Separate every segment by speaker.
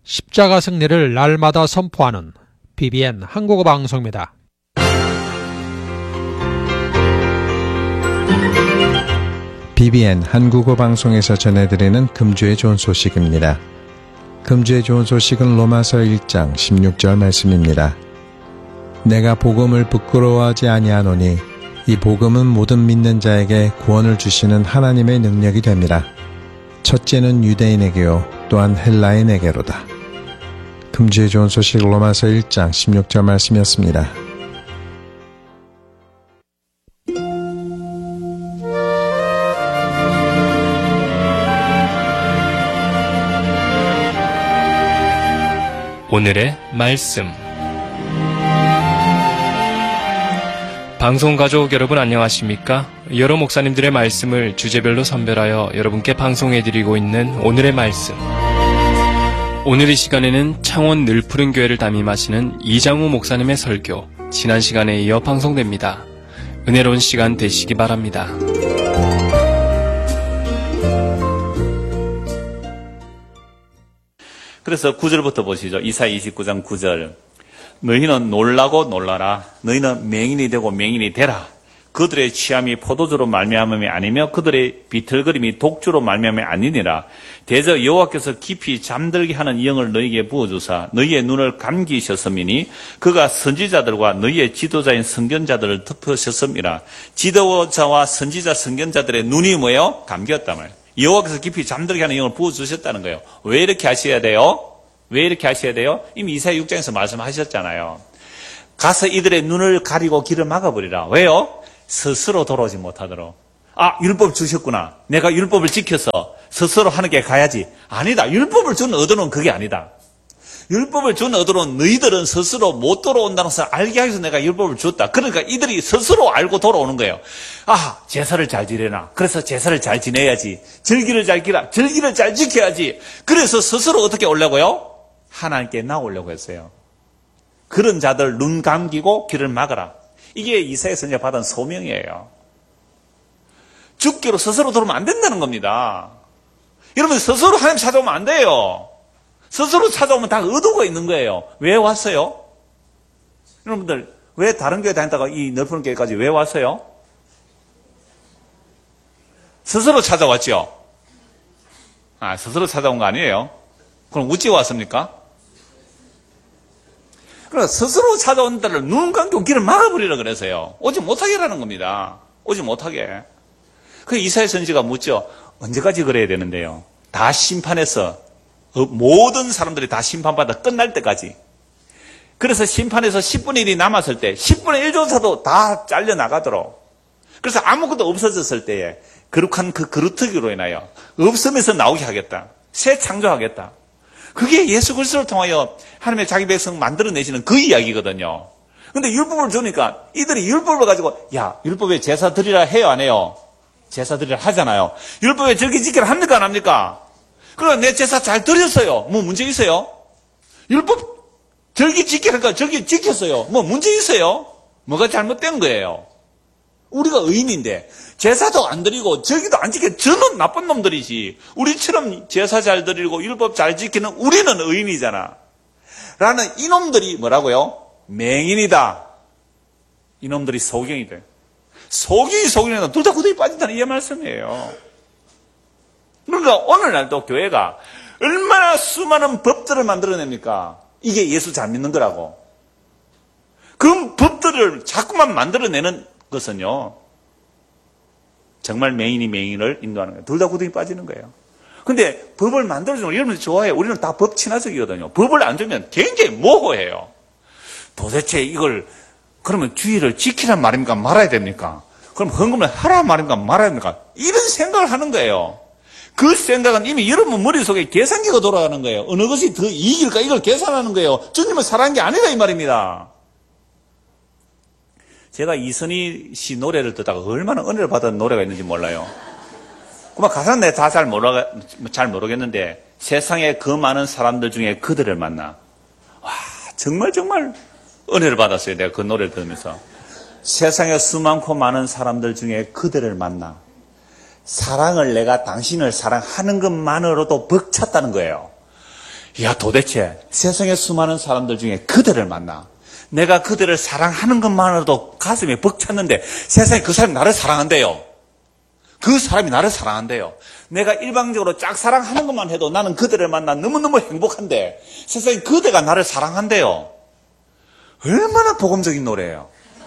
Speaker 1: 십자가 승리를 날마다 선포하는 BBN 한국어 방송입니다.
Speaker 2: BBN 한국어 방송에서 전해드리는 금주의 좋은 소식입니다. 금주의 좋은 소식은 로마서 1장 16절 말씀입니다. 내가 복음을 부끄러워하지 아니하노니 이 복음은 모든 믿는 자에게 구원을 주시는 하나님의 능력이 됩니다. 첫째는 유대인에게요 또한 헬라인에게로다. 금주의 좋은 소식 로마서 1장 16절 말씀이었습니다.
Speaker 3: 오늘의 말씀. 방송가족 여러분 안녕하십니까? 여러 목사님들의 말씀을 주제별로 선별하여 여러분께 방송해드리고 있는 오늘의 말씀. 오늘 이 시간에는 창원 늘푸른 교회를 담임하시는 이장우 목사님의 설교, 지난 시간에 이어 방송됩니다. 은혜로운 시간 되시기 바랍니다.
Speaker 4: 그래서 9절부터 보시죠. 이사야 29장 9절. 너희는 놀라고 놀라라. 너희는 맹인이 되고 맹인이 되라. 그들의 취함이 포도주로 말미암음이 아니며 그들의 비틀거림이 독주로 말미암음이 아니니라. 대저 여호와께서 깊이 잠들게 하는 영을 너희에게 부어주사 너희의 눈을 감기셨음이니 그가 선지자들과 너희의 지도자인 선견자들을 덮으셨음이라. 지도자와 선지자 선견자들의 눈이 뭐예요? 감겼단 말이에요. 여호와께서 깊이 잠들게 하는 영을 부어주셨다는 거예요. 왜 이렇게 하셔야 돼요? 왜 이렇게 하셔야 돼요? 이미 이사야 6장에서 말씀하셨잖아요. 가서 이들의 눈을 가리고 길을 막아버리라. 왜요? 스스로 돌아오지 못하도록. 아, 율법 주셨구나. 내가 율법을 지켜서 스스로 하는 게 가야지. 아니다. 율법을 준 의도는 그게 아니다. 율법을 준 의도는 너희들은 스스로 못 돌아온다는 것을 알게 하기 위해서 내가 율법을 줬다. 그러니까 이들이 스스로 알고 돌아오는 거예요. 아, 제사를 잘 지내나. 그래서 제사를 잘 지내야지. 절기를 잘 지키라. 절기를 잘 지켜야지. 그래서 스스로 어떻게 오려고요? 하나님께 나오려고 했어요. 그런 자들 눈 감기고 길을 막아라. 이게 이사야 선지자가 받은 소명이에요. 죽기로 스스로 돌아오면 안 된다는 겁니다. 여러분 스스로 하나님 찾아오면 안 돼요. 스스로 찾아오면 다 의도가 있는 거예요. 왜 왔어요? 여러분들 왜 다른 교회 다녔다가 이 넓은 교회까지 왜 왔어요? 스스로 찾아왔죠? 아, 스스로 찾아온 거 아니에요? 그럼 어찌 왔습니까? 그러니까 스스로 찾아온 데를 눈 감고 길을 막아버리라 그래서요. 오지 못하게 하라는 겁니다. 오지 못하게. 그 이사야 선지자가 묻죠. 언제까지 그래야 되는데요? 다 심판해서 모든 사람들이 다 심판받아 끝날 때까지. 그래서 심판에서 10분의 1이 남았을 때 10분의 1조차도 다 잘려나가도록. 그래서 아무것도 없어졌을 때에 거룩한 그 그루터기로 인하여 없으면서 나오게 하겠다. 새 창조하겠다. 그게 예수 그리스도를 통하여 하나님의 자기 백성 만들어내시는 그 이야기거든요. 근데 율법을 주니까 이들이 율법을 가지고 야, 율법에 제사 드리라 해요 안 해요? 제사 드리라 하잖아요. 율법에 절기 지키라 합니까 안 합니까? 그럼 내 제사 잘 드렸어요. 뭐 문제 있어요? 율법 절기 지키라니까 절기 지켰어요. 뭐 문제 있어요? 뭐가 잘못된 거예요? 우리가 의인인데 제사도 안 드리고 절기도 안 지켜 저는 나쁜 놈들이지. 우리처럼 제사 잘 드리고 율법 잘 지키는 우리는 의인이잖아. 라는 이놈들이 뭐라고요? 맹인이다. 이놈들이 소경이 돼. 소경이 소경이다. 둘 다 구덩이 빠진다는 이 말씀이에요. 그러니까 오늘날도 교회가 얼마나 수많은 법들을 만들어냅니까? 이게 예수 잘 믿는 거라고. 그 법들을 자꾸만 만들어내는 것은요, 정말 맹인이 맹인을 인도하는 거예요. 둘 다 구덩이 빠지는 거예요. 근데 법을 만들어주면 여러분들이 좋아해요. 우리는 다 법 친화적이거든요. 법을 안 주면 굉장히 모호해요. 도대체 이걸 그러면 주의를 지키란 말입니까? 말아야 됩니까? 그럼 헌금을 하란 말입니까? 말아야 됩니까? 이런 생각을 하는 거예요. 그 생각은 이미 여러분 머릿속에 계산기가 돌아가는 거예요. 어느 것이 더 이익일까? 이걸 계산하는 거예요. 주님을 사랑한 게 아니다 이 말입니다. 제가 이선희 씨 노래를 듣다가 얼마나 은혜를 받은 노래가 있는지 몰라요. 그만 가사는 내가 다 잘 모르겠는데 세상에 그 많은 사람들 중에 그들을 만나. 와, 정말 은혜를 받았어요. 내가 그 노래를 들으면서. 세상에 수많고 많은 사람들 중에 그들을 만나. 사랑을 내가 당신을 사랑하는 것만으로도 벅찼다는 거예요. 야, 도대체 세상의 수많은 사람들 중에 그들을 만나. 내가 그들을 사랑하는 것만으로도 가슴이 벅찼는데 세상에 그 사람이 나를 사랑한대요. 그 사람이 나를 사랑한대요. 내가 일방적으로 짝사랑하는 것만 해도 나는 그들을 만나 너무너무 행복한데 세상에 그대가 나를 사랑한대요. 얼마나 복음적인 노래예요.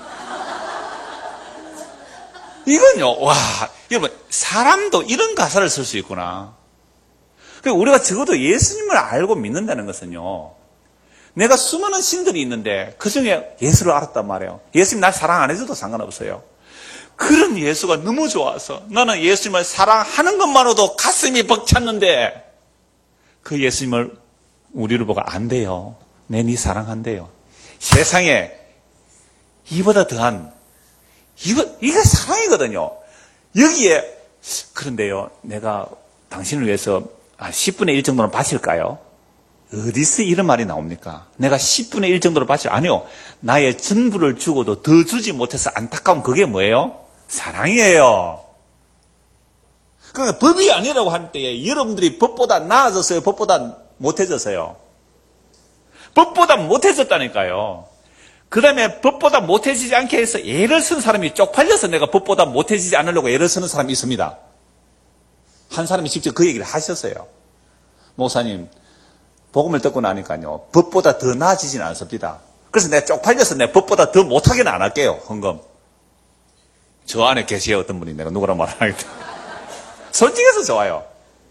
Speaker 4: 이건요, 와, 여러분, 사람도 이런 가사를 쓸 수 있구나. 우리가 적어도 예수님을 알고 믿는다는 것은요, 내가 수많은 신들이 있는데 그 중에 예수를 알았단 말이에요. 예수님 날 사랑 안 해줘도 상관없어요. 그런 예수가 너무 좋아서 나는 예수님을 사랑하는 것만으로도 가슴이 벅찼는데 그 예수님을 우리를 보고 안 돼요. 내 네 사랑한대요. 세상에 이보다 더한 이게 사랑이거든요. 여기에 그런데요, 내가 당신을 위해서 10분의 1 정도는 바칠까요? 어디서 이런 말이 나옵니까? 내가 10분의 1 정도로 바칠, 아니요. 나의 전부를 주고도 더 주지 못해서 안타까운 그게 뭐예요? 사랑이에요. 그러니까 법이 아니라고 할 때에 여러분들이 법보다 나아졌어요? 법보다 못해졌어요? 법보다 못해졌다니까요. 그 다음에 법보다 못해지지 않게 해서 애를 쓴 사람이 쪽팔려서 내가 법보다 못해지지 않으려고 애를 쓰는 사람이 있습니다. 한 사람이 직접 그 얘기를 하셨어요. 목사님, 복음을 듣고 나니까요, 법보다 더 나아지지는 않습니다. 그래서 내가 쪽팔려서 내가 법보다 더 못하게는 안 할게요, 헌금. 저 안에 계세요, 어떤 분이. 내가 누구랑 말하겠다. 솔직해서 좋아요.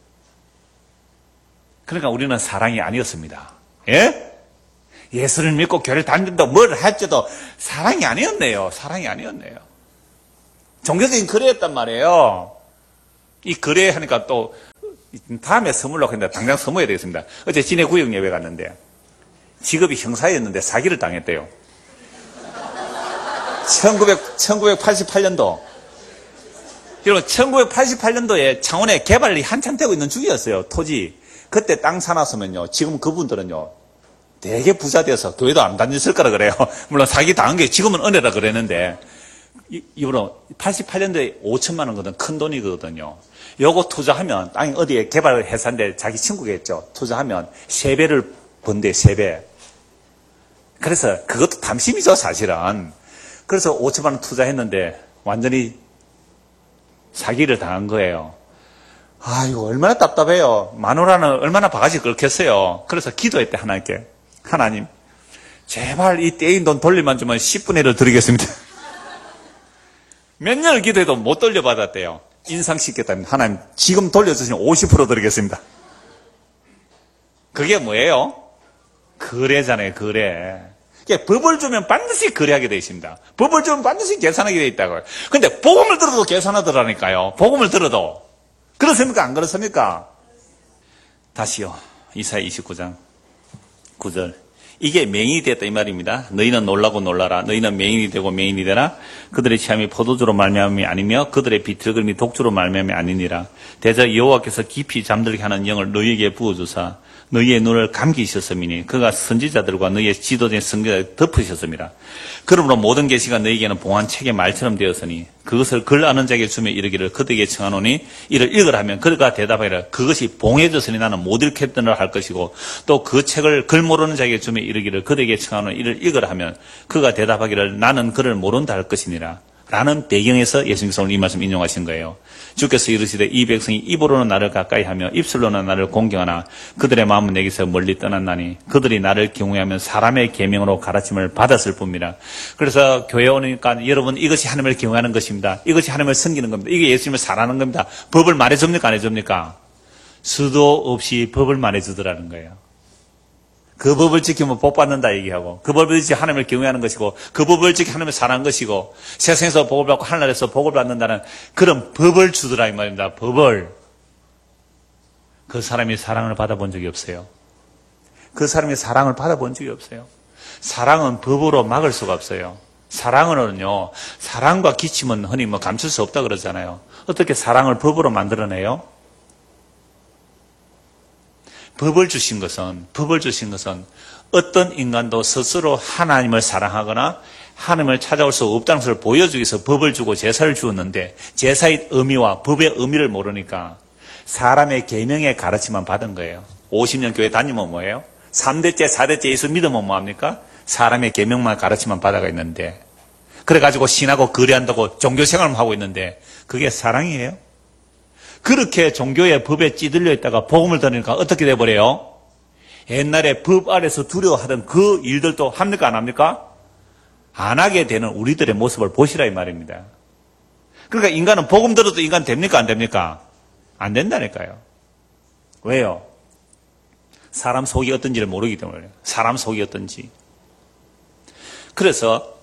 Speaker 4: 그러니까 우리는 사랑이 아니었습니다. 예? 예수를 믿고 교회를 다닌다고 뭘 할지도 사랑이 아니었네요. 사랑이 아니었네요. 종교적인 거래였단 말이에요. 이 거래하니까 또 다음에 선물로 했는데 당장 선물해야 되겠습니다. 어제 진해 구역 예배 갔는데 직업이 형사였는데 사기를 당했대요. 1988년도. 여러분, 1988년도에 창원에 개발이 한참 되고 있는 중이었어요. 토지. 그때 땅 사놨으면요, 지금 그분들은요, 되게 부자 되어서 교회도 안 다녔을 거라 그래요. 물론 사기 당한 게 지금은 은혜라 그랬는데, 이분은 88년도에 5천만 원거든, 큰 돈이거든요. 요거 투자하면, 땅이 어디에 개발 회사인데 자기 친구겠죠. 투자하면 3배를 번대, 3배. 그래서 그것도 탐심이죠, 사실은. 그래서 5천만 원 투자했는데 완전히 사기를 당한 거예요. 아이고, 얼마나 답답해요. 마누라는 얼마나 바가지 긁겠어요. 그래서 기도했대, 하나님께. 하나님, 제발 이 떼인 돈 돌리만 주면 10분의 1을 드리겠습니다. 몇 년을 기도해도 못 돌려받았대요. 인상시켰다면 하나님, 지금 돌려주시면 50% 드리겠습니다. 그게 뭐예요? 거래잖아요, 거래. 그러니까 법을 주면 반드시 거래하게 되어 있습니다. 법을 주면 반드시 계산하게 되어 있다고요. 근데 복음을 들어도 계산하더라니까요. 복음을 들어도. 그렇습니까? 안 그렇습니까? 다시요. 이사야 29장 9절. 이게 맹인이 됐다 이 말입니다. 너희는 놀라고 놀라라. 너희는 맹인이 되고 맹인이 되라. 그들의 취함이 포도주로 말미암음이 아니며 그들의 비틀거림이 독주로 말미암음이 아니니라. 대저 여호와께서 깊이 잠들게 하는 영을 너희에게 부어주사 너희의 눈을 감기셨음이니 그가 선지자들과 너희의 지도자의 선지자를 덮으셨습니다. 그러므로 모든 계시가 너희에게는 봉한 책의 말처럼 되었으니 그것을 글 아는 자에게 주며 이르기를 그들에게 청하노니 이를 읽으라 하면 그가 대답하기를 그것이 봉해졌으니 나는 못 읽겠느라 할 것이고 또 그 책을 글 모르는 자에게 주며 이르기를 그들에게 청하노니 이를 읽으라 하면 그가 대답하기를 나는 그를 모른다 할 것이니라. 라는 배경에서 예수님께서 오늘 이 말씀 인용하신 거예요. 주께서 이르시되 이 백성이 입으로는 나를 가까이 하며 입술로는 나를 공경하나 그들의 마음은 내게서 멀리 떠났나니 그들이 나를 경외하면 사람의 계명으로 가르침을 받았을 뿐이라. 그래서 교회에 오니까 여러분 이것이 하나님을 경외하는 것입니다. 이것이 하나님을 섬기는 겁니다. 이게 예수님을 사랑하는 겁니다. 법을 말해줍니까 안 해줍니까? 수도 없이 법을 말해주더라는 거예요. 그 법을 지키면 복 받는다 얘기하고 그 법을 지키 하나님을 경외하는 것이고 그 법을 지키 하나님을 사랑하는 것이고 세상에서 복을 받고 하늘나라에서 복을 받는다는 그런 법을 주더라 이 말입니다. 법을. 그 사람이 사랑을 받아본 적이 없어요. 그 사람이 사랑을 받아본 적이 없어요. 사랑은 법으로 막을 수가 없어요. 사랑은요, 사랑과 기침은 흔히 감출 수 없다 그러잖아요. 어떻게 사랑을 법으로 만들어내요? 법을 주신 것은 어떤 인간도 스스로 하나님을 사랑하거나 하나님을 찾아올 수 없다는 것을 보여주기 위해서 법을 주고 제사를 주었는데 제사의 의미와 법의 의미를 모르니까 사람의 계명의 가르침만 받은 거예요. 50년 교회 다니면 뭐예요? 3대째 4대째 예수 믿으면 뭐합니까? 사람의 계명만 가르치면 바다가 있는데, 그래가지고 신하고 거래한다고 종교생활만 하고 있는데 그게 사랑이에요? 그렇게 종교의 법에 찌들려 있다가 복음을 들으니까 어떻게 돼버려요? 옛날에 법 아래서 두려워하던 그 일들도 합니까 안 합니까? 안 하게 되는 우리들의 모습을 보시라 이 말입니다. 그러니까 인간은 복음 들어도 인간 됩니까 안 됩니까? 안 된다니까요. 왜요? 사람 속이 어떤지를 모르기 때문에. 사람 속이 어떤지. 그래서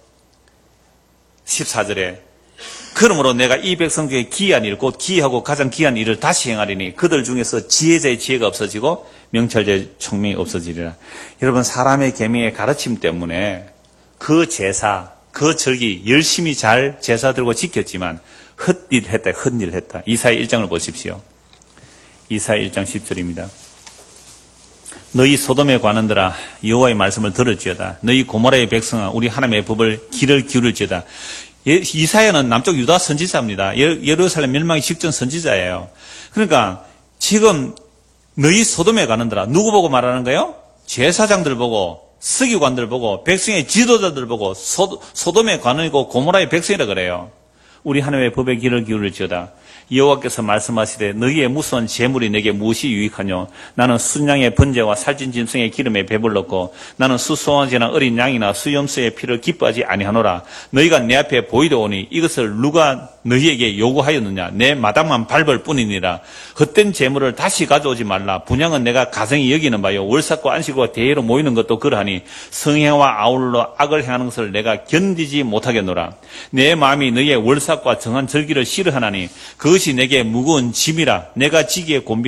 Speaker 4: 14절에 그러므로 내가 이 백성 중에 기이한 일, 곧 기이하고 가장 기이한 일을 다시 행하리니 그들 중에서 지혜자의 지혜가 없어지고 명철자의 총명이 없어지리라. 여러분, 사람의 계명의 가르침 때문에 그 제사, 그 절기 열심히 잘 제사 들고 지켰지만 헛일 했다, 헛일 했다. 이사야 1장을 보십시오. 이사야 1장 10절입니다. 너희 소돔의 관원들아 여호와의 말씀을 들을지어다. 너희 고모라의 백성아 우리 하나님의 법을 귀를 기울일지어다. 이사야는 남쪽 유다 선지자입니다. 예루살렘 멸망이 직전 선지자예요. 그러니까 지금 너희 소돔에 관원들아, 누구 보고 말하는 거예요? 제사장들 보고, 서기관들 보고, 백성의 지도자들 보고 소돔의 관원이고 고모라의 백성이라 그래요. 우리 하나님의 법에 귀를 기울일지어다. 여호와께서 말씀하시되 너희의 무수한 재물이 내게 무엇이 유익하뇨? 나는 순양의 번제와 살찐 짐승의 기름에 배불렀고 나는 수송아지나 어린 양이나 수염소의 피를 기뻐하지 아니하노라. 너희가 내 앞에 보이려오니 이것을 누가 너희에게 요구하였느냐? 내 마당만 밟을 뿐이니라. 헛된 재물을 다시 가져오지 말라. 분양은 내가 가성히 여기는 바요. 월삭과 안식과 대회로 모이는 것도 그러하니 성행와 아울러 악을 행하는 것을 내가 견디지 못하겠노라. 내 마음이 너희의 월삭과 정한 절기를 싫어하나니 그것이 내게 무거운 짐이라. 내가 지기에 곤비